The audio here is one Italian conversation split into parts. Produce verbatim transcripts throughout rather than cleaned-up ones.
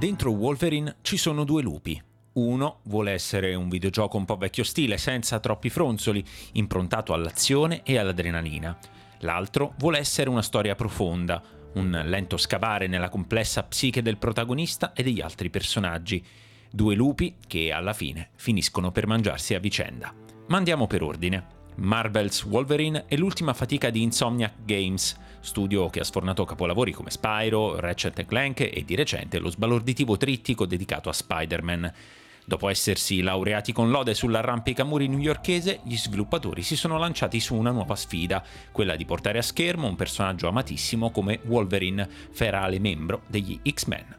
Dentro Wolverine ci sono due lupi. Uno vuole essere un videogioco un po' vecchio stile, senza troppi fronzoli, improntato all'azione e all'adrenalina. L'altro vuole essere una storia profonda, un lento scavare nella complessa psiche del protagonista e degli altri personaggi. Due lupi che alla fine finiscono per mangiarsi a vicenda. Ma andiamo per ordine. Marvel's Wolverine è l'ultima fatica di Insomniac Games, studio che ha sfornato capolavori come Spyro, Ratchet and Clank e di recente lo sbalorditivo trittico dedicato a Spider-Man. Dopo essersi laureati con lode sull'arrampicamuri newyorkese, gli sviluppatori si sono lanciati su una nuova sfida, quella di portare a schermo un personaggio amatissimo come Wolverine, ferale membro degli X-Men.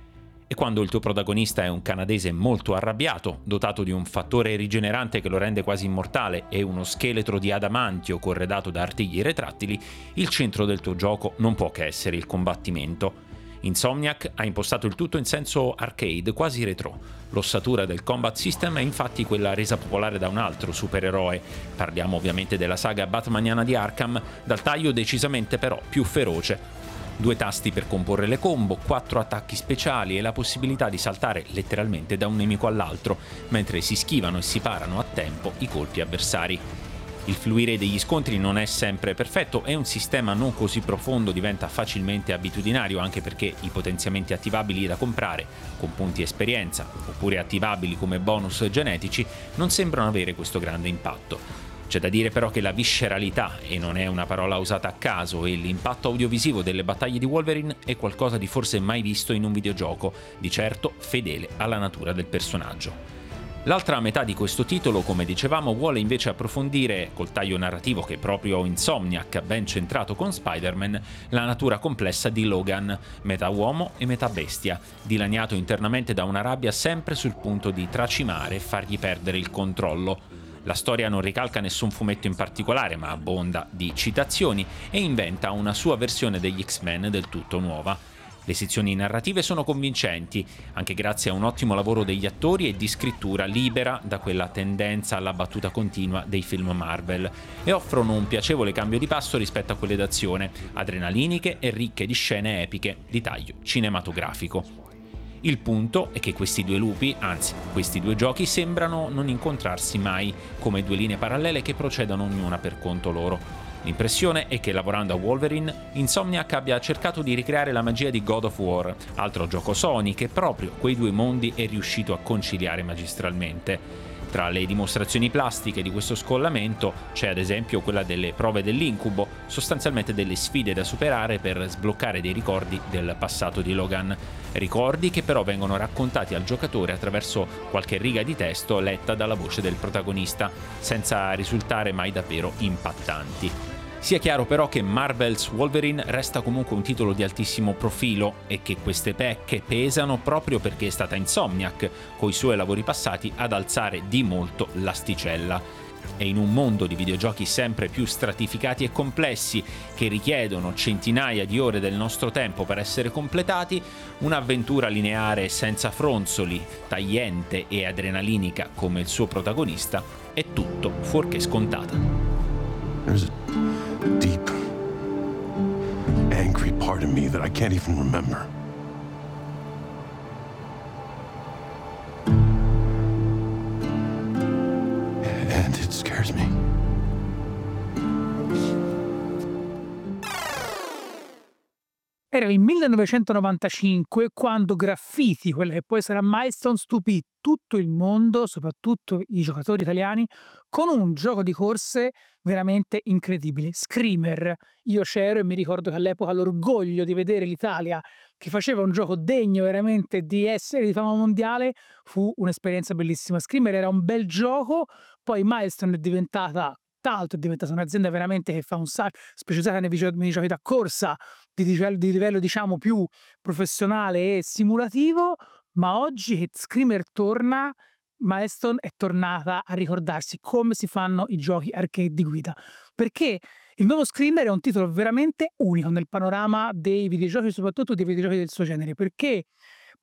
E quando il tuo protagonista è un canadese molto arrabbiato, dotato di un fattore rigenerante che lo rende quasi immortale e uno scheletro di adamantio corredato da artigli retrattili, il centro del tuo gioco non può che essere il combattimento. Insomniac ha impostato il tutto in senso arcade, quasi retro. L'ossatura del combat system è infatti quella resa popolare da un altro supereroe. Parliamo ovviamente della saga batmaniana di Arkham, dal taglio decisamente però più feroce. Due tasti per comporre le combo, quattro attacchi speciali e la possibilità di saltare letteralmente da un nemico all'altro, mentre si schivano e si parano a tempo i colpi avversari. Il fluire degli scontri non è sempre perfetto e un sistema non così profondo diventa facilmente abitudinario, anche perché i potenziamenti attivabili da comprare, con punti esperienza, oppure attivabili come bonus genetici, non sembrano avere questo grande impatto. C'è da dire però che la visceralità, e non è una parola usata a caso, e l'impatto audiovisivo delle battaglie di Wolverine è qualcosa di forse mai visto in un videogioco, di certo fedele alla natura del personaggio. L'altra metà di questo titolo, come dicevamo, vuole invece approfondire, col taglio narrativo che è proprio Insomniac, ben centrato con Spider-Man, la natura complessa di Logan, metà uomo e metà bestia, dilaniato internamente da una rabbia sempre sul punto di tracimare e fargli perdere il controllo. La storia non ricalca nessun fumetto in particolare, ma abbonda di citazioni e inventa una sua versione degli X-Men del tutto nuova. Le sezioni narrative sono convincenti, anche grazie a un ottimo lavoro degli attori e di scrittura libera da quella tendenza alla battuta continua dei film Marvel, e offrono un piacevole cambio di passo rispetto a quelle d'azione, adrenaliniche e ricche di scene epiche di taglio cinematografico. Il punto è che questi due lupi, anzi questi due giochi, sembrano non incontrarsi mai, come due linee parallele che procedono ognuna per conto loro. L'impressione è che lavorando a Wolverine, Insomniac abbia cercato di ricreare la magia di God of War, altro gioco Sony che proprio quei due mondi è riuscito a conciliare magistralmente. Tra le dimostrazioni plastiche di questo scollamento c'è ad esempio quella delle prove dell'incubo, sostanzialmente delle sfide da superare per sbloccare dei ricordi del passato di Logan. Ricordi che però vengono raccontati al giocatore attraverso qualche riga di testo letta dalla voce del protagonista, senza risultare mai davvero impattanti. Sia chiaro però che Marvel's Wolverine resta comunque un titolo di altissimo profilo e che queste pecche pesano proprio perché è stata Insomniac, coi suoi lavori passati, ad alzare di molto l'asticella. E in un mondo di videogiochi sempre più stratificati e complessi, che richiedono centinaia di ore del nostro tempo per essere completati, un'avventura lineare senza fronzoli, tagliente e adrenalinica come il suo protagonista, è tutto fuorché scontata. There's a deep, angry part of me that I can't even remember. And it scares me. Era il millenovecentonovantacinque quando Graffiti, quella che poi sarà Milestone, stupì tutto il mondo, soprattutto i giocatori italiani, con un gioco di corse veramente incredibile, Screamer. Io c'ero e mi ricordo che all'epoca l'orgoglio di vedere l'Italia che faceva un gioco degno veramente di essere di fama mondiale fu un'esperienza bellissima. Screamer era un bel gioco, poi Milestone è diventata tutt'altro, è diventata un'azienda veramente che fa un sacco, specializzata nei video- nei giochi da corsa di livello, di livello diciamo più professionale e simulativo, ma oggi che Screamer torna, Milestone è tornata a ricordarsi come si fanno i giochi arcade di guida, perché il nuovo Screamer è un titolo veramente unico nel panorama dei videogiochi, soprattutto dei videogiochi del suo genere, perché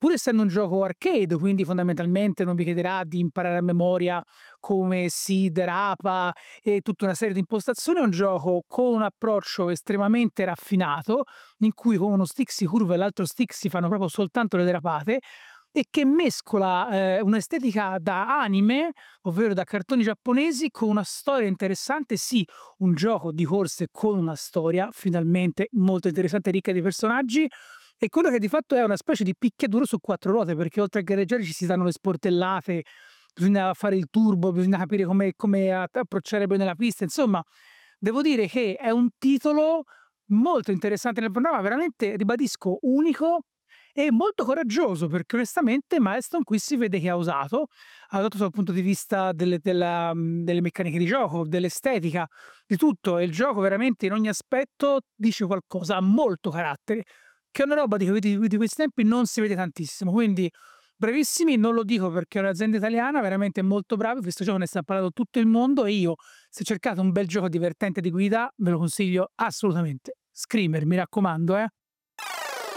pur essendo un gioco arcade, quindi fondamentalmente non vi chiederà di imparare a memoria come si derapa e tutta una serie di impostazioni, è un gioco con un approccio estremamente raffinato, in cui con uno stick si curva e l'altro stick si fanno proprio soltanto le derapate, e che mescola eh, un'estetica da anime, ovvero da cartoni giapponesi, con una storia interessante. Sì, un gioco di corse con una storia finalmente molto interessante e ricca di personaggi, e quello che di fatto è una specie di picchiaduro su quattro ruote, perché oltre a gareggiare ci si danno le sportellate, bisogna fare il turbo, bisogna capire come, come a- approcciare bene la pista. Insomma, devo dire che è un titolo molto interessante nel panorama, veramente, ribadisco, unico e molto coraggioso, perché onestamente Milestone qui si vede che ha usato, ha usato dal punto di vista delle, della, mh, delle meccaniche di gioco, dell'estetica, di tutto, e il gioco veramente in ogni aspetto dice qualcosa, ha molto carattere, che è una roba di, di, di questi tempi non si vede tantissimo, quindi bravissimi. Non lo dico perché è un'azienda italiana, veramente molto bravi, questo gioco ne sta parlando tutto il mondo, e io, se cercate un bel gioco divertente di guida, ve lo consiglio assolutamente. Screamer, mi raccomando, eh.